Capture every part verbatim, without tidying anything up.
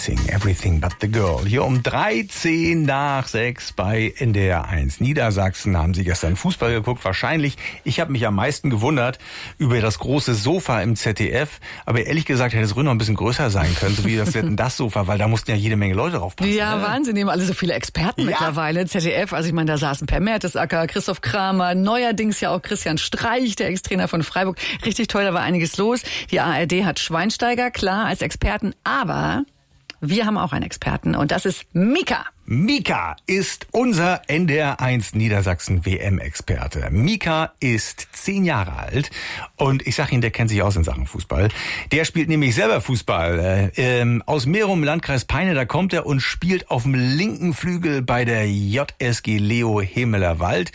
Missing Everything But The Girl. Hier um dreizehn nach sechs bei N D R eins Niedersachsen haben Sie gestern Fußball geguckt. Wahrscheinlich, ich habe mich am meisten gewundert über das große Sofa im Z D F. Aber ehrlich gesagt hätte es ruhig noch ein bisschen größer sein können, so wie das, das Sofa, weil da mussten ja jede Menge Leute drauf passen. Ja, ne? Wahnsinn, nehmen alle so viele Experten ja. mittlerweile. Z D F, also ich meine, da saßen Per Mertesacker, Christoph Kramer, neuerdings ja auch Christian Streich, der Ex-Trainer von Freiburg. Richtig toll, da war einiges los. Die A R D hat Schweinsteiger, klar, als Experten, aber wir haben auch einen Experten und das ist Mika. Mika ist unser N D R eins Niedersachsen W M-Experte. Mika ist zehn Jahre alt und ich sag Ihnen, der kennt sich aus in Sachen Fußball. Der spielt nämlich selber Fußball. Äh, ähm, aus Merum, Landkreis Peine, da kommt er und spielt auf dem linken Flügel bei der J S G Leo Hemelerwald.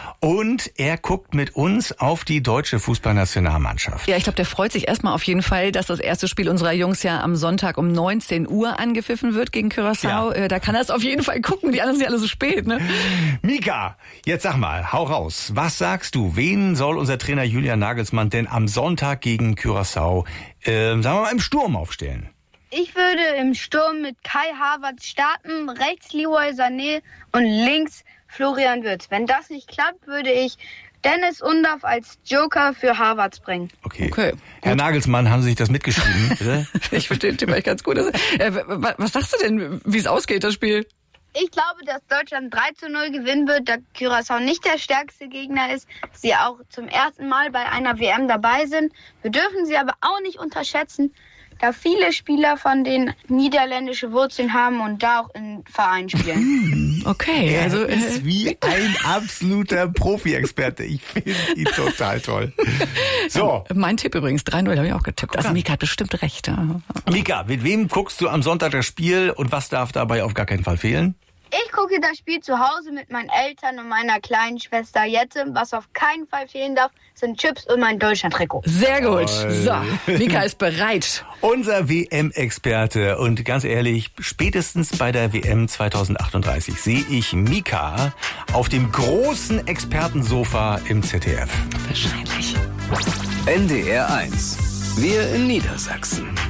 Und er guckt mit uns auf die deutsche Fußballnationalmannschaft. Ja, ich glaube, der freut sich erstmal auf jeden Fall, dass das erste Spiel unserer Jungs ja am Sonntag um neunzehn Uhr angepfiffen wird gegen Curaçao. Ja. Da kann er es auf jeden Fall gucken. Die anderen sind ja alle so spät, ne? Mika, jetzt sag mal, hau raus. Was sagst du? Wen soll unser Trainer Julian Nagelsmann denn am Sonntag gegen Curaçao, äh, sagen wir mal, im Sturm aufstellen? Ich würde im Sturm mit Kai Havertz starten, rechts Leroy Sané und links Florian Wirtz. Wenn das nicht klappt, würde ich Dennis Undaff als Joker für Havertz bringen. Okay. okay. Herr Nagelsmann, haben Sie sich das mitgeschrieben, bitte? Ich verstehe den Tipp echt ganz gut. Äh, was sagst du denn, wie es ausgeht, das Spiel? Ich glaube, dass Deutschland drei zu null gewinnen wird, da Curaçao nicht der stärkste Gegner ist. Sie auch zum ersten Mal bei einer W M dabei sind. Wir dürfen sie aber auch nicht unterschätzen, da viele Spieler von denen niederländische Wurzeln haben und da auch in Vereinen spielen. Okay, er also ist wie ein absoluter Profi-Experte. Ich finde ihn total toll. So. Mein Tipp übrigens, drei null habe ich auch getippt. Also Mika hat bestimmt recht. Ja. Mika, mit wem guckst du am Sonntag das Spiel und was darf dabei auf gar keinen Fall fehlen? Ich gucke das Spiel zu Hause mit meinen Eltern und meiner kleinen Schwester Jette. Was auf keinen Fall fehlen darf, sind Chips und mein Deutschland-Trikot. Sehr gut. So, Mika ist bereit. Unser W M-Experte. Und ganz ehrlich, spätestens bei der W M zwanzig achtunddreißig sehe ich Mika auf dem großen Expertensofa im Z D F. Wahrscheinlich. N D R eins. Wir in Niedersachsen.